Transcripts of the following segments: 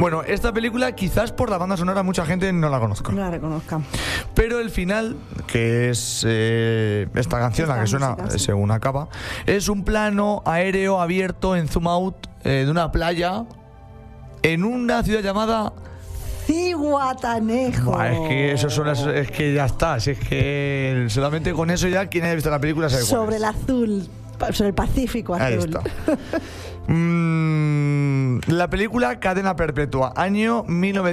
Bueno, esta película quizás por la banda sonora mucha gente no la conozca. No la reconozca. Pero el final, que es esta canción, la que suena música, sí, según acaba, es un plano aéreo abierto en zoom out de una playa en una ciudad llamada... Zihuatanejo. Buah, es que eso suena, es que ya está, si es que solamente con eso ya quien haya visto la película sabe cuál Sobre es. el azul, sobre el Pacífico azul. Ahí está. La película Cadena Perpetua, año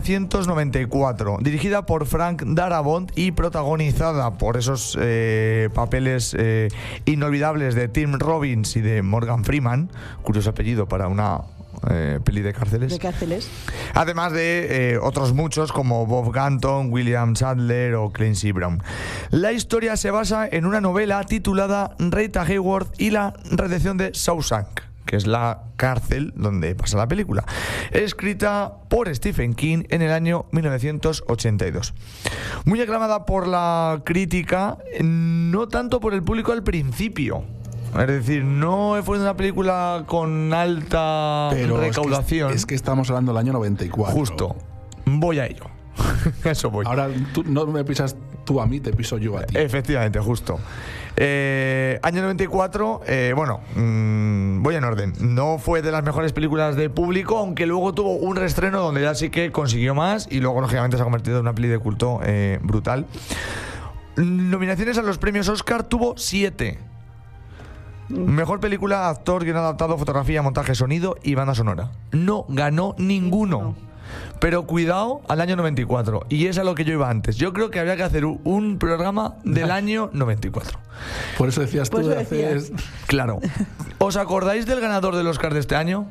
1994, dirigida por Frank Darabont y protagonizada por esos papeles inolvidables de Tim Robbins y de Morgan Freeman, curioso apellido para una peli de cárceles. De cárceles. Además de otros muchos como Bob Gunton, William Sadler o Clancy Brown. La historia se basa en una novela titulada Rita Hayworth y la redención de Shawshank, que es la cárcel donde pasa la película, escrita por Stephen King en el año 1982. Muy aclamada por la crítica, no tanto por el público al principio. Es decir, no fue una película con alta recaudación. Es que estamos hablando del año 94. Justo. Voy a ello. Eso voy. Ahora tú no me pisas tú a mí, te piso yo a ti. Efectivamente, justo. Año 94, bueno, voy en orden. No fue de las mejores películas de público, aunque luego tuvo un reestreno donde ya sí que consiguió más y luego, lógicamente, se ha convertido en una peli de culto brutal. Nominaciones a los premios Oscar tuvo 7. Mejor película, actor, guion adaptado, fotografía, montaje, sonido y banda sonora. No ganó ninguno. Pero cuidado al año 94. Y es a lo que yo iba antes. Yo creo que había que hacer un programa del año 94. Por eso decías tú de hacer... Claro. ¿Os acordáis del ganador del Oscar de este año?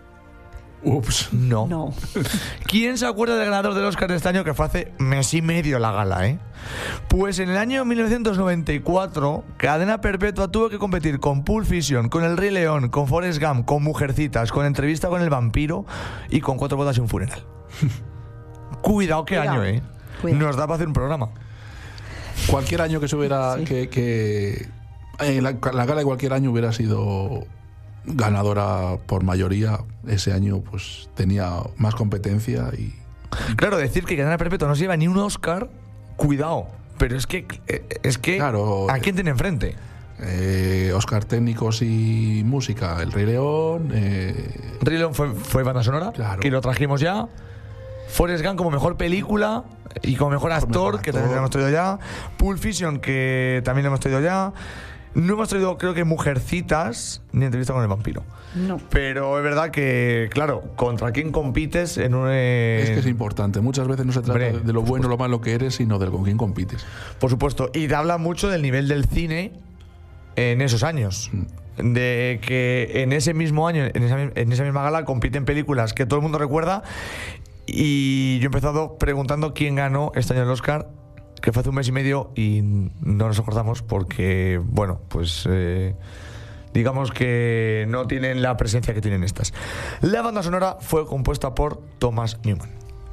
Ups. No. ¿Quién se acuerda del ganador del Oscar de este año, que fue hace mes y medio la gala, Pues en el año 1994, Cadena Perpetua tuvo que competir con Pulp Fiction, con El Rey León, con Forrest Gump, con Mujercitas, con Entrevista con el Vampiro y con 4 bodas y un funeral. Cuidado qué año, Cuidado. Nos da para hacer un programa. Cualquier año que se hubiera... Sí. Que la gala de cualquier año hubiera sido ganadora por mayoría. Ese año pues tenía más competencia y... Claro, decir que Cadena Perpetua no se lleva ni un Oscar, cuidado. Pero es que Claro, ¿a quién tiene enfrente? Oscar técnicos y música, El Rey León. Rey León fue banda sonora, Claro. que lo trajimos ya. Forrest Gump como mejor película y como mejor actor, que también lo hemos traído ya. Pulp Fiction, que también lo hemos traído ya. No hemos traído, creo que, Mujercitas ni Entrevista con el Vampiro. No. Pero es verdad que, claro, ¿contra quién compites en un...? Es que es importante. Muchas veces no se trata Hombre, de lo bueno o lo malo que eres, sino del con quién compites. Por supuesto. Y te habla mucho del nivel del cine en esos años. De que en ese mismo año, en esa misma gala, compiten películas que todo el mundo recuerda. Y yo he empezado preguntando quién ganó este año el Oscar, que fue hace un mes y medio, y no nos acordamos porque, bueno, pues digamos que no tienen la presencia que tienen estas. La banda sonora fue compuesta por Thomas Newman.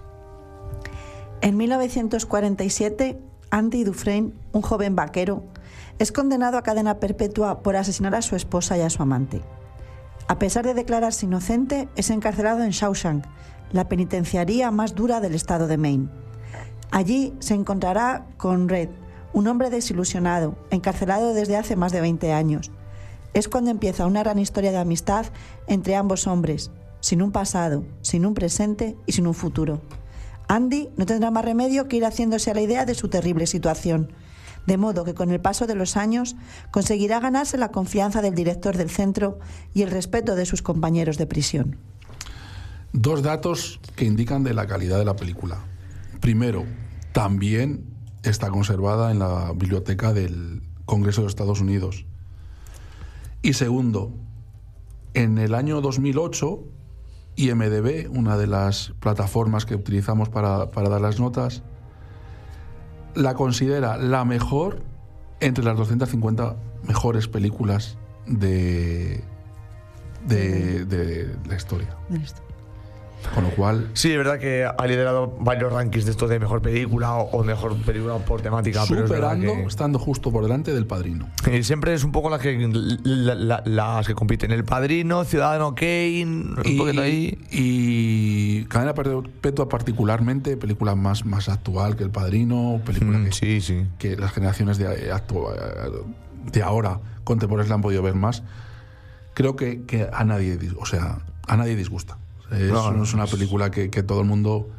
En 1947, Andy Dufresne, un joven vaquero, es condenado a cadena perpetua por asesinar a su esposa y a su amante. A pesar de declararse inocente, es encarcelado en Shawshank, la penitenciaría más dura del estado de Maine. Allí se encontrará con Red, un hombre desilusionado, encarcelado desde hace más de 20 años. Es cuando empieza una gran historia de amistad entre ambos hombres, sin un pasado, sin un presente y sin un futuro. Andy no tendrá más remedio que ir haciéndose a la idea de su terrible situación, de modo que con el paso de los años conseguirá ganarse la confianza del director del centro y el respeto de sus compañeros de prisión. 2 datos que indican de la calidad de la película. Primero, también está conservada en la biblioteca del Congreso de Estados Unidos. Y segundo, en el año 2008, IMDb, una de las plataformas que utilizamos para dar las notas, la considera la mejor entre las 250 mejores películas de la historia. Con lo cual, Sí, es verdad que ha liderado varios rankings de estos de mejor película o mejor película por temática. Pero es verdad superando, estando justo por delante del Padrino. que siempre es un poco las que compiten. El Padrino, Ciudadano Kane, un poquito ahí. Y Cadena Perpetua particularmente, película más actual que El Padrino, película Sí. que las generaciones de ahora contemporáneas la han podido ver más. Creo que a nadie disgusta. No es una película que todo el mundo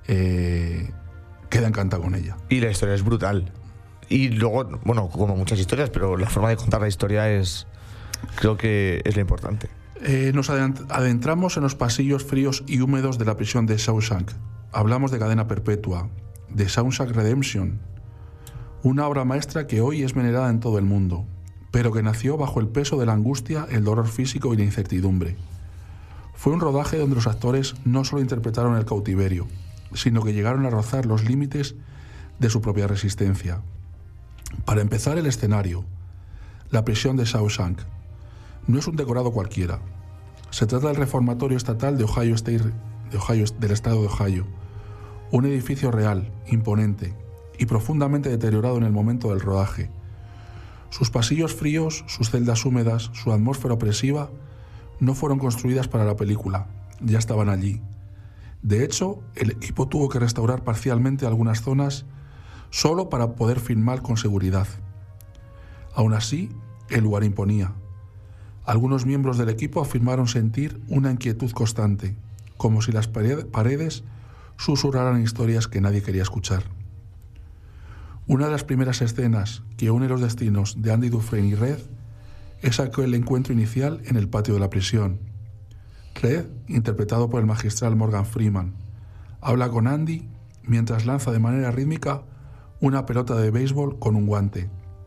queda encantado con ella. Y la historia es brutal. Y luego, bueno, como muchas historias, pero la forma de contar la historia creo que es lo importante. Nos adentramos en los pasillos fríos y húmedos de la prisión de Shawshank. Hablamos de Cadena Perpetua, de Shawshank Redemption, una obra maestra que hoy es venerada en todo el mundo, pero que nació bajo el peso de la angustia, el dolor físico y la incertidumbre. Fue un rodaje donde los actores no solo interpretaron el cautiverio, sino que llegaron a rozar los límites de su propia resistencia. Para empezar, el escenario, la prisión de Shawshank, no es un decorado cualquiera. Se trata del reformatorio estatal de Ohio State, del estado de Ohio, un edificio real, imponente y profundamente deteriorado en el momento del rodaje. Sus pasillos fríos, sus celdas húmedas, su atmósfera opresiva no fueron construidas para la película, ya estaban allí. De hecho, el equipo tuvo que restaurar parcialmente algunas zonas solo para poder filmar con seguridad. Aún así, el lugar imponía. Algunos miembros del equipo afirmaron sentir una inquietud constante, como si las paredes susurraran historias que nadie quería escuchar. Una de las primeras escenas que une los destinos de Andy Dufresne y Red es aquel encuentro inicial en el patio de la prisión. Red, interpretado por el magistral Morgan Freeman, habla con Andy mientras lanza de manera rítmica una pelota de béisbol con un guante.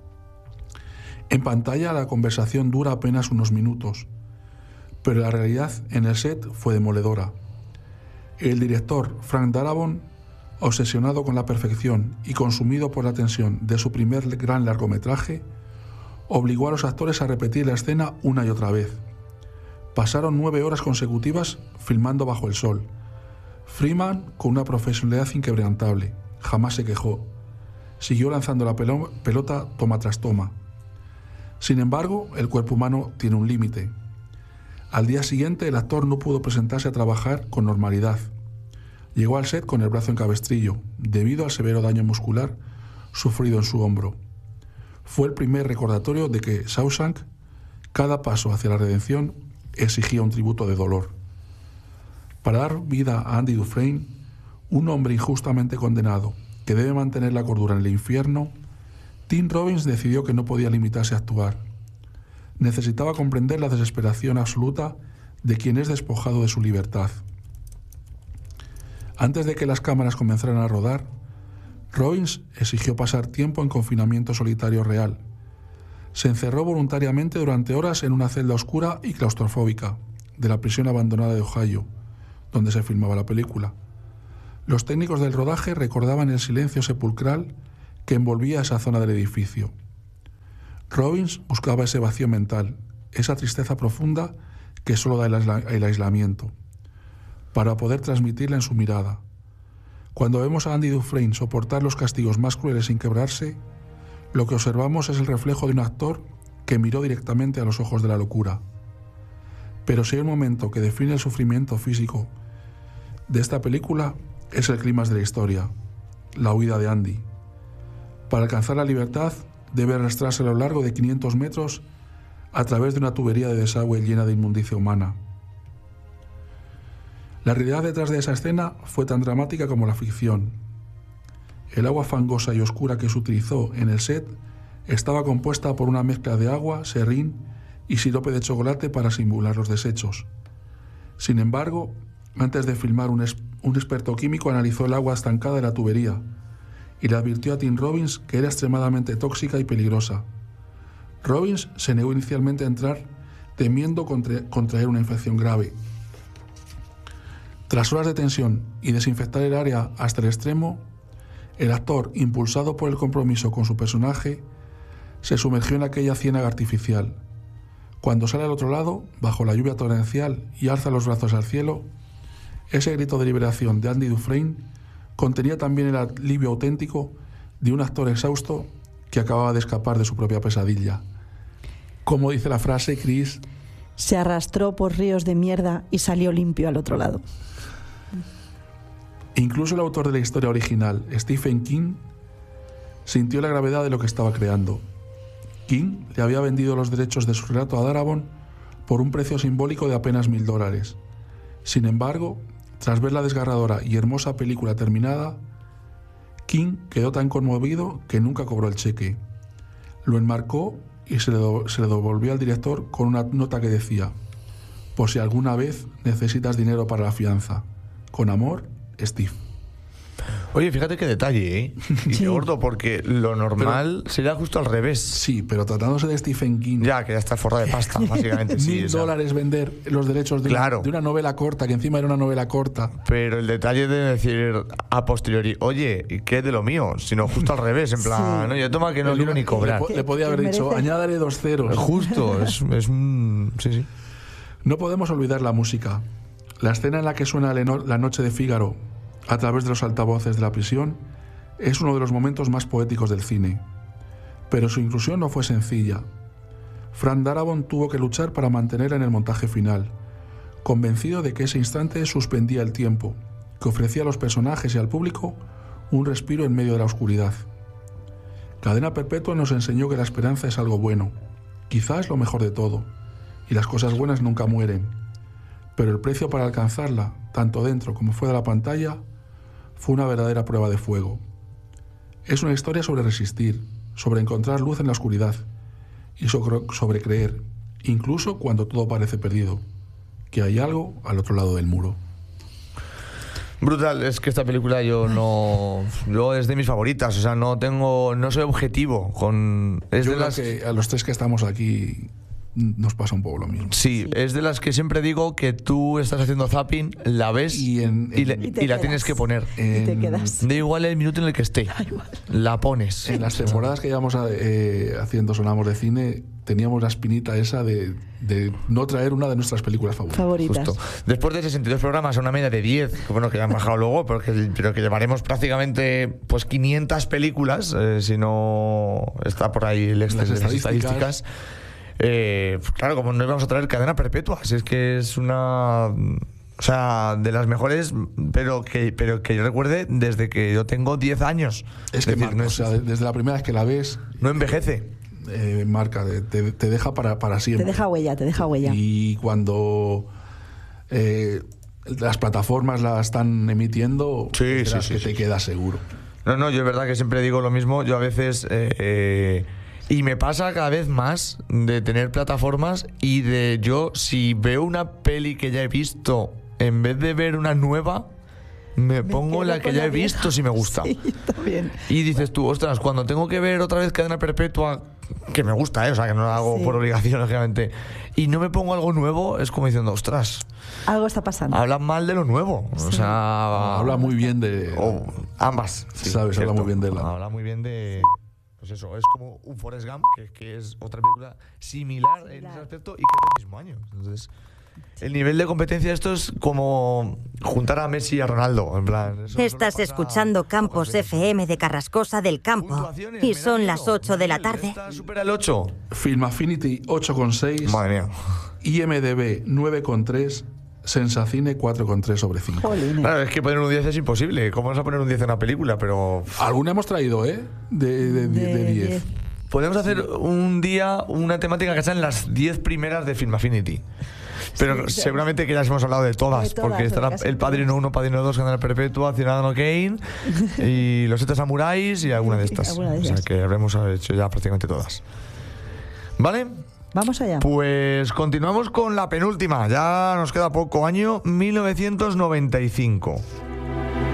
En pantalla la conversación dura apenas unos minutos, pero la realidad en el set fue demoledora. El director Frank Darabont, obsesionado con la perfección y consumido por la tensión de su primer gran largometraje, obligó a los actores a repetir la escena una y otra vez. Pasaron 9 horas consecutivas filmando bajo el sol. Freeman, con una profesionalidad inquebrantable, jamás se quejó. Siguió lanzando la pelota toma tras toma. Sin embargo, el cuerpo humano tiene un límite. Al día siguiente, el actor no pudo presentarse a trabajar con normalidad. Llegó al set con el brazo en cabestrillo, debido al severo daño muscular sufrido en su hombro. Fue el primer recordatorio de que Shawshank, cada paso hacia la redención, exigía un tributo de dolor. Para dar vida a Andy Dufresne, un hombre injustamente condenado que debe mantener la cordura en el infierno, Tim Robbins decidió que no podía limitarse a actuar. Necesitaba comprender la desesperación absoluta de quien es despojado de su libertad. Antes de que las cámaras comenzaran a rodar, Robbins exigió pasar tiempo en confinamiento solitario real. Se encerró voluntariamente durante horas en una celda oscura y claustrofóbica de la prisión abandonada de Ohio, donde se filmaba la película. Los técnicos del rodaje recordaban el silencio sepulcral que envolvía esa zona del edificio. Robbins buscaba ese vacío mental, esa tristeza profunda que solo da el aislamiento, para poder transmitirla en su mirada. Cuando vemos a Andy Dufresne soportar los castigos más crueles sin quebrarse, lo que observamos es el reflejo de un actor que miró directamente a los ojos de la locura. Pero si hay un momento que define el sufrimiento físico de esta película, es el clímax de la historia, la huida de Andy. Para alcanzar la libertad, debe arrastrarse a lo largo de 500 metros a través de una tubería de desagüe llena de inmundicia humana. La realidad detrás de esa escena fue tan dramática como la ficción. El agua fangosa y oscura que se utilizó en el set estaba compuesta por una mezcla de agua, serrín y sirope de chocolate para simular los desechos. Sin embargo, antes de filmar, un experto químico analizó el agua estancada de la tubería y le advirtió a Tim Robbins que era extremadamente tóxica y peligrosa. Robbins se negó inicialmente a entrar, temiendo contraer una infección grave. Tras horas de tensión y desinfectar el área hasta el extremo, el actor, impulsado por el compromiso con su personaje, se sumergió en aquella ciénaga artificial. Cuando sale al otro lado, bajo la lluvia torrencial y alza los brazos al cielo, ese grito de liberación de Andy Dufresne contenía también el alivio auténtico de un actor exhausto que acababa de escapar de su propia pesadilla. Como dice la frase, Chris... Se arrastró por ríos de mierda y salió limpio al otro lado. Incluso el autor de la historia original, Stephen King, sintió la gravedad de lo que estaba creando. King le había vendido los derechos de su relato a Darabont por un precio simbólico de apenas $1.000. Sin embargo, tras ver la desgarradora y hermosa película terminada, King quedó tan conmovido que nunca cobró el cheque. Lo enmarcó y se le devolvió al director con una nota que decía: por si alguna vez necesitas dinero para la fianza. Con amor, Steve. Oye, fíjate qué detalle, ¿eh? Y Sí. qué gordo, porque lo normal sería justo al revés. Sí, pero tratándose de Stephen King, Ya, que ya está forrado de pasta, básicamente. Sí, o sea. $1.000 vender los derechos de, Claro. de una novela corta, que encima era una novela corta. Pero el detalle de decir a posteriori, oye, ¿y qué es de lo mío? Sino justo al revés, en plan, Sí. no, yo toma que no quiero ni cobrar. Le podía haber que dicho, merece. añádale 2 ceros. Justo, es un... Sí, sí. No podemos olvidar la música. La escena en la que suena La noche de Fígaro a través de los altavoces de la prisión es uno de los momentos más poéticos del cine. Pero su inclusión no fue sencilla. Frank Darabont tuvo que luchar para mantenerla en el montaje final, convencido de que ese instante suspendía el tiempo, que ofrecía a los personajes y al público un respiro en medio de la oscuridad. Cadena Perpetua nos enseñó que la esperanza es algo bueno, quizás lo mejor de todo, y las cosas buenas nunca mueren. Pero el precio para alcanzarla, tanto dentro como fuera de la pantalla, fue una verdadera prueba de fuego. Es una historia sobre resistir, sobre encontrar luz en la oscuridad y sobre creer, incluso cuando todo parece perdido, que hay algo al otro lado del muro. Brutal, es que esta película yo es de mis favoritas, o sea, no soy objetivo con... Es Yo de creo las que a los tres que estamos aquí nos pasa un poco lo mismo. Sí, es de las que siempre digo que tú estás haciendo zapping, la ves Y y la quedas. tienes que poner. Y te quedas. Da igual el minuto en el que esté, la pones. En las temporadas que llevamos haciendo Sonamos de Cine, teníamos la espinita esa de no traer una de nuestras películas favoritas. Justo. Después de 62 programas a una media de 10, que bueno, que ya han bajado luego, pero que llevaremos prácticamente pues 500 películas, si no está por ahí el Excel de las estadísticas. Claro, como no íbamos a traer Cadena Perpetua, si es que es una... O sea, de las mejores, pero que yo recuerde desde que yo tengo 10 años. Es que decir, marca, no, o sea, desde la primera vez que la ves, no envejece. marca, te deja para siempre. Te deja huella. Y cuando las plataformas la están emitiendo, Sí, te sí. queda seguro. No, yo es verdad que siempre digo lo mismo. Yo a veces... y me pasa cada vez más de tener plataformas y de yo, si veo una peli que ya he visto, en vez de ver una nueva, me pongo quedo la que con ya la he visto vieja. si me gusta. Sí, también. Y dices tú, ostras, cuando tengo que ver otra vez Cadena Perpetua, que me gusta, o sea, que no lo hago Sí. por obligación, lógicamente, y no me pongo algo nuevo, es como diciendo, ostras, Algo está pasando. hablan mal de lo nuevo. O Sí. sea, Habla muy bien de... o ambas. Sí, Sabes, habla cierto. muy bien de la... Habla muy bien de... Pues eso, es como un Forrest Gump, que es otra película similar en ese aspecto y que es del mismo año. Entonces, el nivel de competencia de esto es como juntar a Messi y a Ronaldo. En plan, eso Estás pasa escuchando Campos pocas veces. FM de Carrascosa del Campo Puntuaciones, y me da son miedo, las 8 de la tarde. ¿Esta supera el 8? Film Affinity 8,6, Madre mía. IMDB 9,3, Sensacine 4,3 sobre 5. Jolines. Claro, es que poner un 10 es imposible. ¿Cómo vas a poner un 10 en una película? Pero Alguna hemos traído, de 10. podemos hacer un día una temática que sean las 10 primeras de Film Affinity. Pero Sí, seguramente que ya hemos hablado de todas, De todas, porque estará casi El Padrino 1, Padrino 2, Cadena Perpetua, Ciudadano Kane y Los 7 Samuráis y alguna de estas. alguna de O sea ellas. que habremos hecho ya prácticamente todas. ¿Vale? Vamos allá. Pues continuamos con la penúltima. Ya nos queda poco. Año 1995.